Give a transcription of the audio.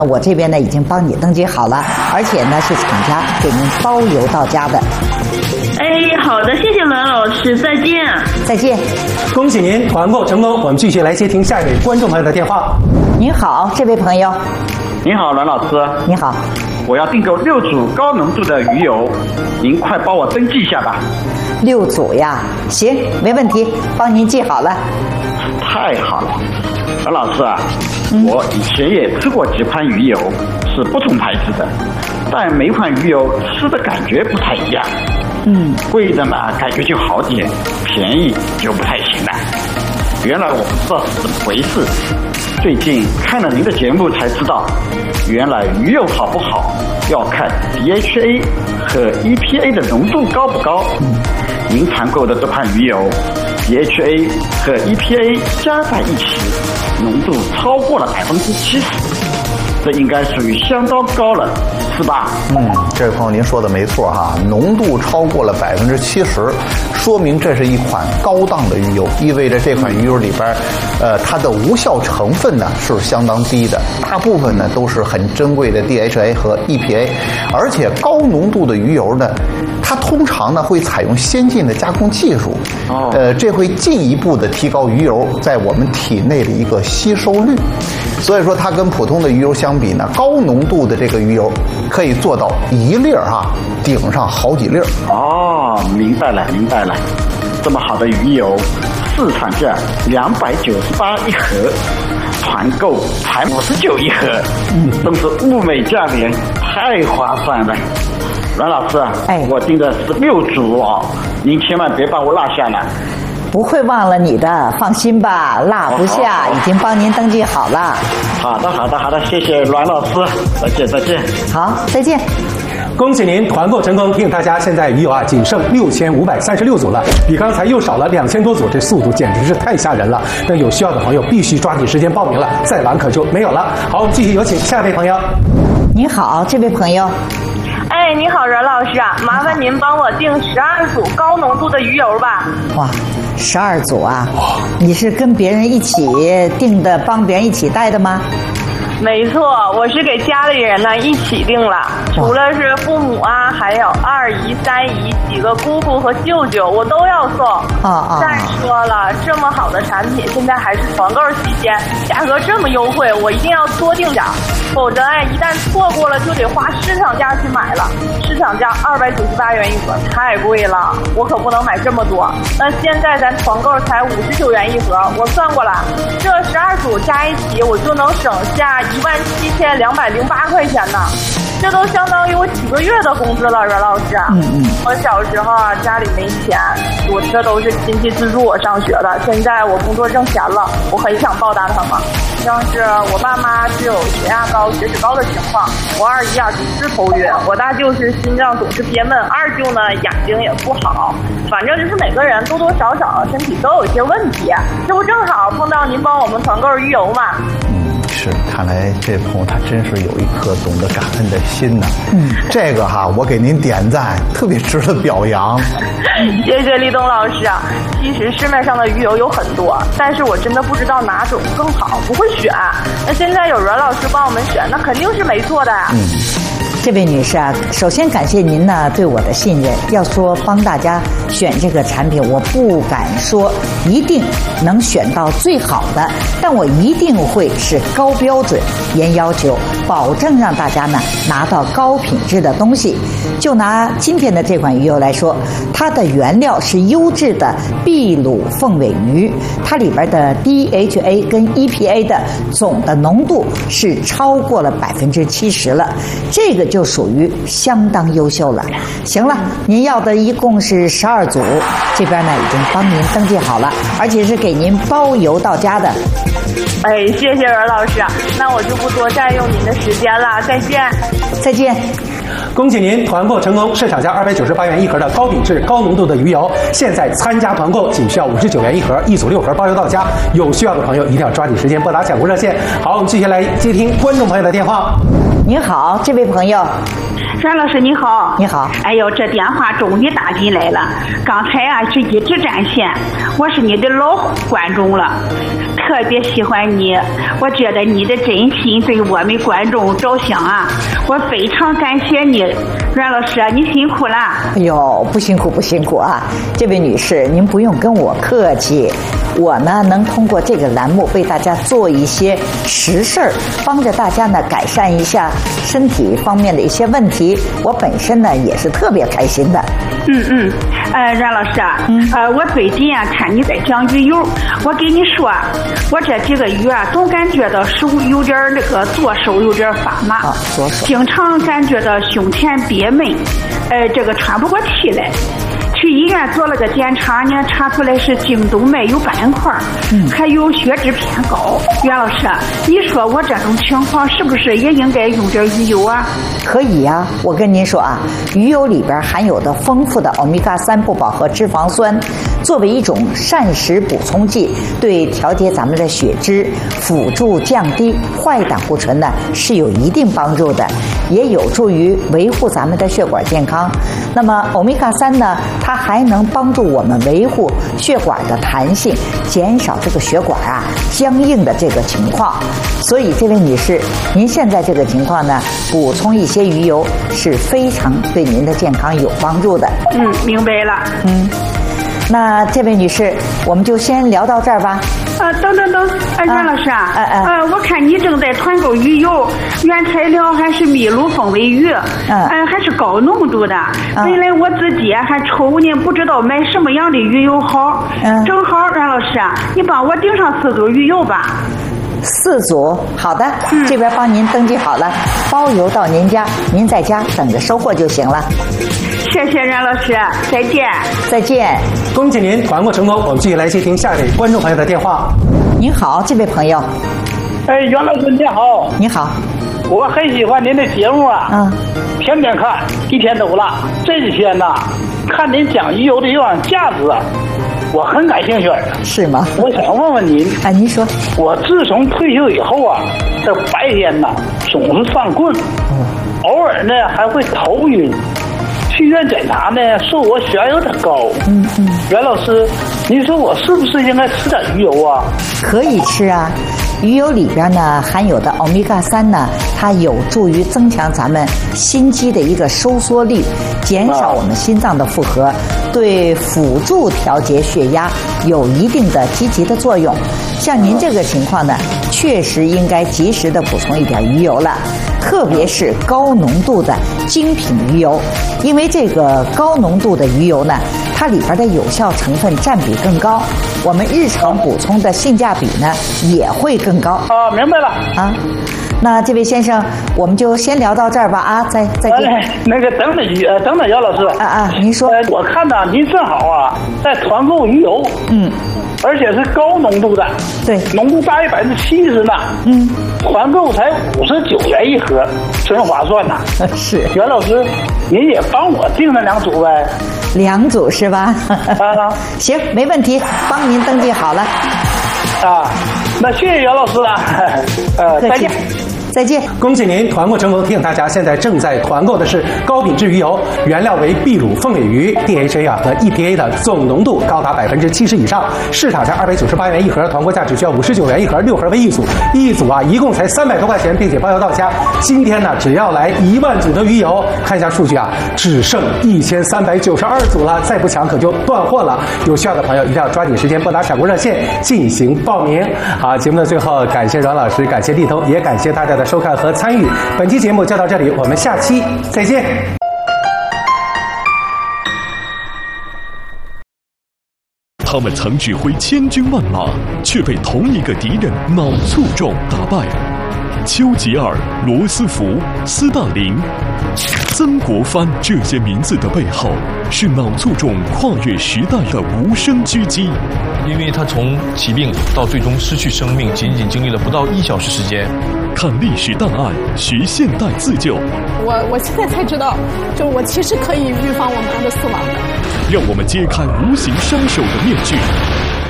我这边呢已经帮你登记好了，而且呢是厂家给您包邮到家的。 哎，好的，谢谢栾老师，再见。 再见。 恭喜您团购成功，我们继续来接听下一位观众朋友的电话。 您好，这位朋友。 您好，栾老师。 你好。 我要订购6组高浓度的鱼油，您快帮我登记一下吧。 6组呀？行，没问题，帮您记好了。 太好了，栾老师啊，我以前也吃过几款鱼油，是不同牌子的，但每款鱼油吃的感觉不太一样。贵的嘛感觉就好点，便宜就不太行了。原来我不知道是怎么回事，最近看了您的节目才知道，原来鱼油好不好要看 DHA 和 EPA 的浓度高不高。您团购的这款鱼油 DHA 和 EPA 加在一起，浓度超过了70%，这应该属于相当高了，是吧？ 这位朋友您说的没错哈，浓度超过了70%，说明这是一款高档的鱼油，意味着这款鱼油里边，它的无效成分呢是相当低的，大部分呢都是很珍贵的 DHA 和 EPA， 而且高浓度的鱼油呢，它通常呢会采用先进的加工技术，这会进一步的提高鱼油在我们体内的一个吸收率，所以说它跟普通的鱼油相比呢，高浓度的这个鱼油可以做到一粒顶上好几粒。 明白了。这么好的鱼油，市场价298一盒，团购才59一盒，真是物美价廉，太划算了。栾老师，我订的是6组哦，您千万别把我落下了。 不会忘了你的，放心吧，落不下，已经帮您登记好了。 好的，谢谢栾老师，再见。 好，再见。 恭喜您团购成功！提醒大家，现在鱼油仅剩6536组了，比刚才又少了2000多组，这速度简直是太吓人了。但有需要的朋友必须抓紧时间报名了，再晚可就没有了。好，我们继续有请下一位朋友。 你好，这位朋友。 你好，任老师啊，麻烦您帮我订12组高浓度的鱼油吧。 哇，12组啊！你是跟别人一起订的，帮别人一起带的吗？ 没错，我是给家里人呢一起订了，除了是父母啊，还有2姨、3姨、几个姑父和舅舅，我都要送。再说了，这么好的产品，现在还是团购期间，价格这么优惠，我一定要多订点，否则一旦错过了就得花市场价去买了。市场价298元一盒，太贵了，我可不能买这么多。那现在咱团购才59元一盒，我算过了，这12组加一起，我就能省下17208块钱呢，这都相当于我几个月的工资了，任老师。我小时候家里没钱，我这都是亲戚资助我上学的，现在我工作挣钱了，我很想报答他们。像是我爸妈是有血压高、血脂高的情况，我2姨总是头晕，我大舅是心脏总是憋闷，2舅呢眼睛也不好，反正就是每个人多多少少身体都有一些问题，这不正好碰到您帮我们团购鱼油吗？ 是，看来这朋友他真是有一颗懂得感恩的心呢。这个我给您点赞，特别值得表扬。 谢谢立冬老师啊！其实市面上的鱼油有很多，但是我真的不知道哪种更好，不会选。那现在有任老师帮我们选，那肯定是没错的呀。 这位女士啊，首先感谢您呢对我的信任。要说帮大家选这个产品，我不敢说一定能选到最好的，但我一定会是高标准、严要求，保证让大家呢拿到高品质的东西。就拿今天的这款鱼油来说，它的原料是优质的秘鲁凤尾鱼，它里边的 DHA 跟 EPA 的总的浓度是超过了70%了，这个就属于相当优秀了。行了，您要的一共是12组，这边呢已经帮您登记好了，而且是给您包邮到家的。 谢谢任老师，那我就不多占用您的时间了，再见。 再见。 恭喜您团购成功，市场价298元一盒的高品质高浓度的鱼油，现在参加团购仅需要59元一盒，1组6盒包邮到家。有需要的朋友一定要抓紧时间拨打抢购热线。好，我们继续来接听观众朋友的电话。 您好，这位朋友。 阮老师你好。 你好。 哎呦，这电话终于打进来了。刚才啊是一直占线，我是你的老观众了，特别喜欢你。我觉得你的真心对我们观众着想啊，我非常感谢你，阮老师啊，你辛苦了。 哎呦，不辛苦不辛苦啊，这位女士，您不用跟我客气。我呢，能通过这个栏目为大家做一些实事儿，帮着大家呢改善一下身体方面的一些问题，我本身呢也是特别开心的。 阮老师啊，我最近啊看你在讲鱼油，我跟你说，我这几个月啊总感觉到手有点那个左手有点发麻， 左手经常感觉到胸前憋闷，这个喘不过气来。去医院做了个检查呢，查出来是颈动脉有斑块，还有血脂偏高。袁老师，你说我这种情况是不是也应该用点鱼油啊？ 可以啊，我跟您说啊，鱼油里边含有的丰富的欧米伽3不饱和脂肪酸，作为一种膳食补充剂，对调节咱们的血脂、辅助降低坏胆固醇呢是有一定帮助的，也有助于维护咱们的血管健康。那么欧米伽3呢，它还能帮助我们维护血管的弹性，减少这个血管啊僵硬的这个情况。所以这位女士，您现在这个情况呢，补充一些鱼油是非常对您的健康有帮助的。 明白了。 那这位女士，我们就先聊到这儿吧。 等，阮老师啊，我看你正在团购鱼油，原材料还是秘鲁凤尾鱼，还是高浓度的。本来我自己还愁呢，不知道买什么样的鱼油好。正好阮老师啊，你帮我订上4组鱼油吧。 4组，好的，这边帮您登记好了，包邮到您家，您在家等着收货就行了。 谢谢阮老师，再见。 再见。 恭喜您团购成功，我们继续来接听下一位观众朋友的电话。 您好，这位朋友。 袁老师你好。 你好。 我很喜欢您的节目啊，天天看，一天都了。这几天呢，看您讲鱼油的营养价值，我很感兴趣。 是吗？ 我想问问您。 您说。 我自从退休以后啊，这白天呢总是犯困，偶尔呢还会头晕。去医院检查呢，说我血压有点高。袁老师，您说我是不是应该吃点鱼油啊？ 可以吃啊，鱼油里边呢含有的欧米伽3呢，它有助于增强咱们心肌的一个收缩力，减少我们心脏的负荷，对辅助调节血压有一定的积极的作用。像您这个情况呢，确实应该及时的补充一点鱼油了，特别是高浓度的精品鱼油，因为这个高浓度的鱼油呢，它里边的有效成分占比更高，我们日常补充的性价比呢也会更高。 明白了啊。那这位先生，我们就先聊到这儿吧啊，再见。 那个等等姚老师您说。 我看呢，您正好啊在团购鱼油，而且是高浓度的， 对， 浓度大于70%呢，团购才59元一盒，真划算呐。 是。 袁老师，您也帮我订了2组呗 ？2组是吧？行，没问题，帮您登记好了。 那谢谢袁老师了，再见。 再见！ 恭喜您团购成功！提醒大家，现在正在团购的是高品质鱼油，原料为秘鲁凤尾鱼 ，DHA 和 EPA 的总浓度高达70%以上，市场价298元一盒，团购价只需要59元一盒，6盒为一组，一组一共才300多块钱，并且包邮到家。今天呢，只要来1万组的鱼油，看一下数据只剩1392组了，再不抢可就断货了。有需要的朋友一定要抓紧时间拨打闪光热线进行报名。好，节目的最后，感谢阮老师，感谢丽彤，也感谢大家的收看和参与。本期节目就到这里，我们下期再见。 他们曾指挥千军万马，却被同一个敌人脑卒中打败。丘吉尔、罗斯福、斯大林、曾国藩这些名字的背后，是脑卒中跨越时代的无声狙击。 因为他从起病到最终失去生命，仅仅经历了不到1小时时间。 看历史档案，学现代自救。 我现在才知道，就我其实可以预防我妈的死亡的。 让我们揭开无形杀手的面具。